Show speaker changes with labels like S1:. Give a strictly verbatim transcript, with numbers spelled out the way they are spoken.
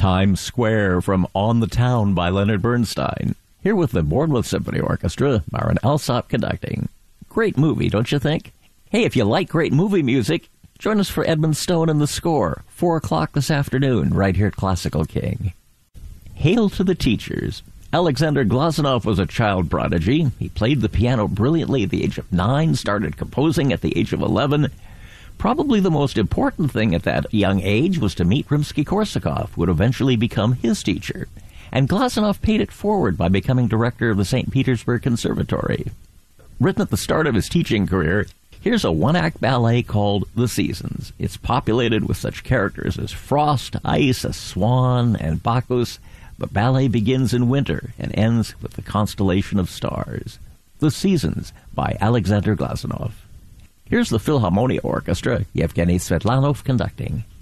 S1: Times Square from On the Town by Leonard Bernstein. Here with the Bournemouth Symphony Orchestra, Myron Alsop conducting. Great movie, don't you think? Hey, if you like great movie music, join us for Edmund Stone and the Score, four o'clock this afternoon, right here at Classical King. Hail to the Teachers. Alexander Glazunov was a child prodigy. He played the piano brilliantly at the age of nine, started composing at the age of eleven. Probably the most important thing at that young age was to meet Rimsky-Korsakov, who would eventually become his teacher. And Glazunov paid it forward by becoming director of the Saint Petersburg Conservatory. Written at the start of his teaching career, here's a one-act ballet called The Seasons. It's populated with such characters as Frost, Ice, a Swan, and Bacchus. But ballet begins in winter and ends with the constellation of stars. The Seasons by Alexander Glazunov. Here's the Philharmonia Orchestra, Yevgeny Svetlanov conducting.